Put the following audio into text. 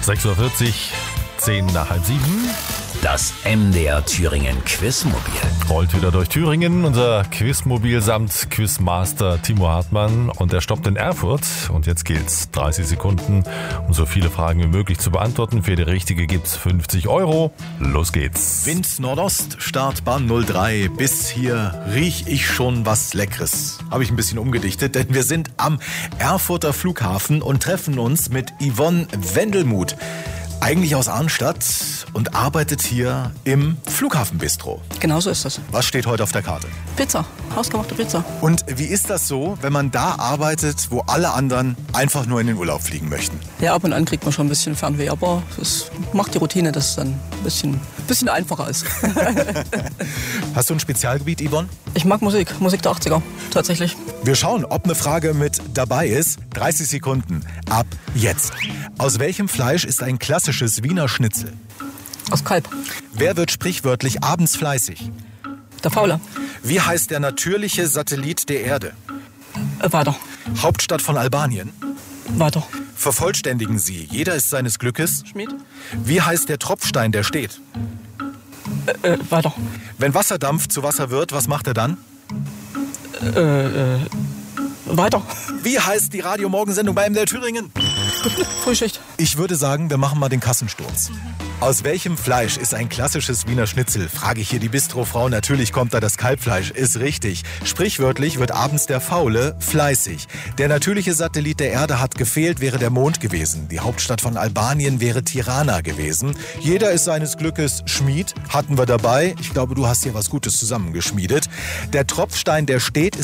6.40 Uhr, 10 nach halb 7. Das MDR Thüringen Quizmobil. Rollt wieder durch Thüringen, unser Quizmobil samt Quizmaster Timo Hartmann. Und er stoppt in Erfurt. Und jetzt gilt's 30 Sekunden, um so viele Fragen wie möglich zu beantworten. Für die richtige gibt's 50 Euro. Los geht's. Wind Nordost, Startbahn 03. Bis hier riech ich schon was Leckeres. Habe ich ein bisschen umgedichtet, denn wir sind am Erfurter Flughafen und treffen uns mit Yvonne Wendelmuth. Eigentlich aus Arnstadt und arbeitet hier im Flughafenbistro. Genau so ist das. Was steht heute auf der Karte? Pizza, hausgemachte Pizza. Und wie ist das so, wenn man da arbeitet, wo alle anderen einfach nur in den Urlaub fliegen möchten? Ja, ab und an kriegt man schon ein bisschen Fernweh, aber es macht die Routine, dass es dann ein bisschen einfacher ist. Hast du ein Spezialgebiet, Yvonne? Ich mag Musik der 80er, tatsächlich. Wir schauen, ob eine Frage mit dabei ist. 30 Sekunden ab jetzt. Aus welchem Fleisch ist ein klassisches Wiener Schnitzel? Aus Kalb. Wer wird sprichwörtlich abends fleißig? Der Faule. Wie heißt der natürliche Satellit der Erde? Weiter. Hauptstadt von Albanien? Weiter. Vervollständigen Sie. Jeder ist seines Glückes. Schmied. Wie heißt der Tropfstein, der steht? Weiter. Wenn Wasserdampf zu Wasser wird, was macht er dann? Weiter. Wie heißt die Radio-Morgensendung bei MDR Thüringen? Frühschicht. Ich würde sagen, wir machen mal den Kassensturz. Aus welchem Fleisch ist ein klassisches Wiener Schnitzel? Frage ich hier die Bistrofrau. Natürlich kommt da das Kalbfleisch. Ist richtig. Sprichwörtlich wird abends der Faule fleißig. Der natürliche Satellit der Erde hat gefehlt, wäre der Mond gewesen. Die Hauptstadt von Albanien wäre Tirana gewesen. Jeder ist seines Glückes Schmied. Hatten wir dabei. Ich glaube, du hast hier was Gutes zusammengeschmiedet. Der Tropfstein, der steht, ist